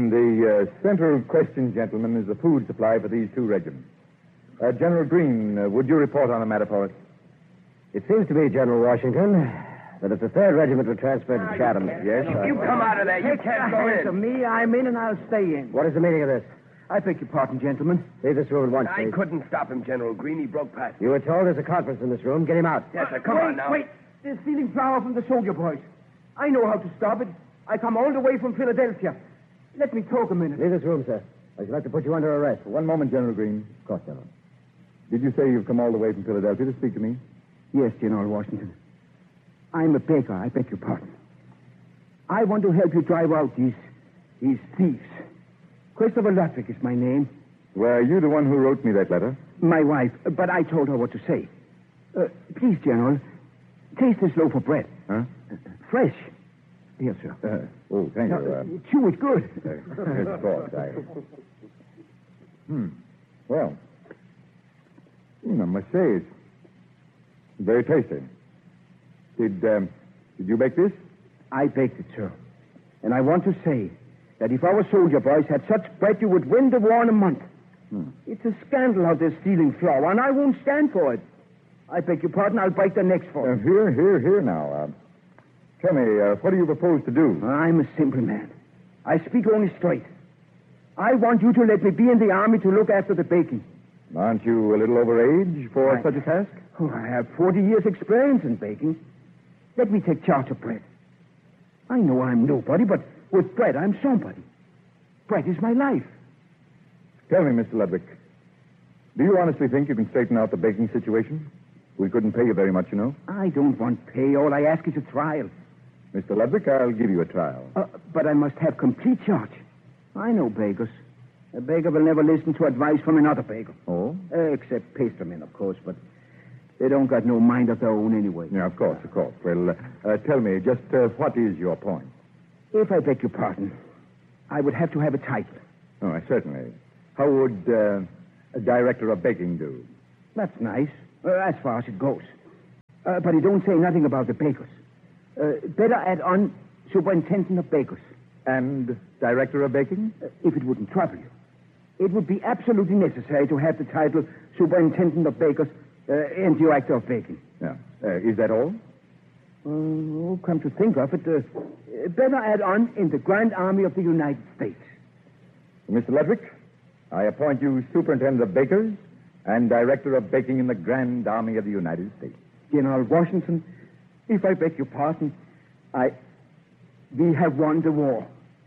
Listen, the central question, gentlemen, is the food supply for these two regiments. General Green, would you report on the matter for us? It seems to me, General Washington, that if the 3rd Regiment were transferred to Chatham... Yes, You come out of there. You can't go in. To me, I'm in and I'll stay in. What is the meaning of this? I beg your pardon, gentlemen. Leave this room at once, I please. couldn't stop him, General Green. He broke past. You were told there's a conference in this room. Get him out. Yes, sir. Come on now. Wait. They're stealing flour from the soldier boys. I know how to stop it. I come all the way from Philadelphia. Let me talk a minute. Leave this room, sir. I should like to put you under arrest. One moment, General Green. Of course, General. Did you say you've come all the way from Philadelphia to speak to me? Yes, General Washington. I'm a baker. I beg your pardon. I want to help you drive out these thieves. Christopher Ludwig is my name. Were you the one who wrote me that letter? My wife, but I told her what to say. Please, General, taste this loaf of bread. Huh? Fresh. Here, sir. Thank you. Chew it good. Of course, Well, I must say it's very tasty. Did you bake this? I baked it, sir. And I want to say that if our soldier boys had such bread, you would win the war in a month. It's a scandal how they're stealing flour, and I won't stand for it. I beg your pardon, I'll break their necks for it. Here now. Tell me, what do you propose to do? I'm a simple man. I speak only straight. I want you to let me be in the army to look after the baking. Aren't you a little over age for such a task? Oh, I have 40 years' experience in baking. Let me take charge of bread. I know I'm nobody, but with bread, I'm somebody. Bread is my life. Tell me, Mr. Ludwig, do you honestly think you can straighten out the baking situation? We couldn't pay you very much, you know. I don't want pay. All I ask is a trial. Mr. Ludwig, I'll give you a trial. But I must have complete charge. I know bakers. A baker will never listen to advice from another baker. Oh? Except pastrymen, of course, but they don't got no mind of their own anyway. Yeah, of course. Well, tell me, just what is your point? If I beg your pardon, I would have to have a title. Oh, certainly. How would a director of baking do? That's nice, as far as it goes. But it don't say nothing about the bakers. Better add on superintendent of bakers. And director of baking? If it wouldn't trouble you. It would be absolutely necessary to have the title superintendent of bakers and director of baking. Yeah. Is that all? Come to think of it, better add on in the Grand Army of the United States. Mr. Ludwig, I appoint you superintendent of bakers and director of baking in the Grand Army of the United States. General Washington, if I beg your pardon, we have won the war.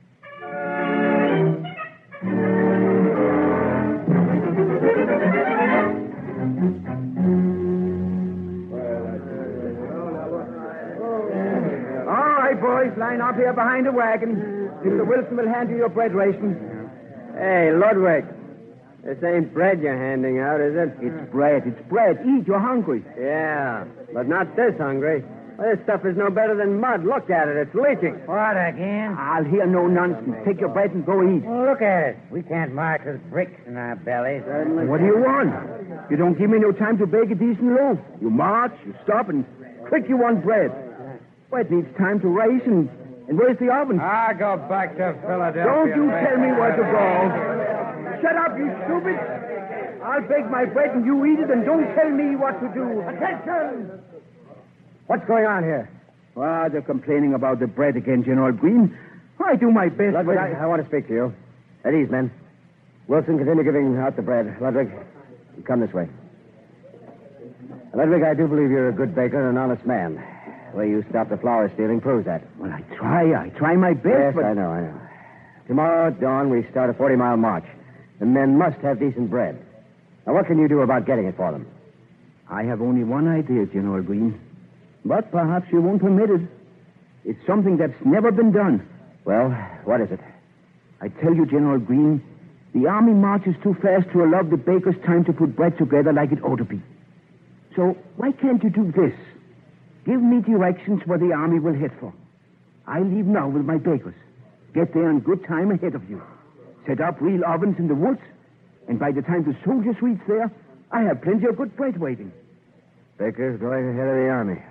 All right, boys, line up here behind the wagon. Mr. Wilson will hand you your bread ration. Hey, Ludwig, this ain't bread you're handing out, is it? It's bread. Eat, you're hungry. Yeah, but not this hungry. Well, this stuff is no better than mud. Look at it. It's leaking. What again? I'll hear no nonsense. Take your bread and go eat. Well, look at it. We can't march with bricks in our bellies. What do you want? You don't give me no time to bake a decent loaf. You march, you stop, and quick you want bread. Bread needs time to raise, and where's the oven? I'll go back to Philadelphia. Don't you tell me where to go. Shut up, you stupid. I'll bake my bread and you eat it, and don't tell me what to do. Attention! What's going on here? Well, they're complaining about the bread again, General Green. I do my best, Ludwig, but I want to speak to you. At ease, men. Wilson, continue giving out the bread. Ludwig, you come this way. Ludwig, I do believe you're a good baker and an honest man. The way you stopped the flour stealing proves that. Well, I try my best, Yes, but... I know. Tomorrow at dawn, we start a 40-mile march. The men must have decent bread. Now, what can you do about getting it for them? I have only one idea, General Green. But perhaps you won't permit it. It's something that's never been done. Well, what is it? I tell you, General Green, the army marches too fast to allow the bakers time to put bread together like it ought to be. So why can't you do this? Give me directions where the army will head for. I leave now with my bakers. Get there in good time ahead of you. Set up real ovens in the woods, and by the time the soldiers reach there, I have plenty of good bread waiting. Bakers going ahead of the army.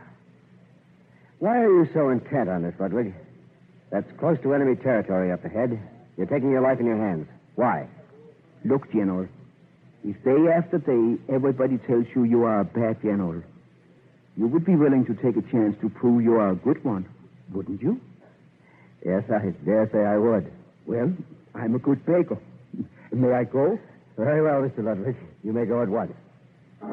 Why are you so intent on this, Ludwig? That's close to enemy territory up ahead. You're taking your life in your hands. Why? Look, General, if day after day everybody tells you you are a bad general, you would be willing to take a chance to prove you are a good one, wouldn't you? Yes, I dare say I would. Well, I'm a good baker. May I go? Very well, Mr. Ludwig. You may go at once.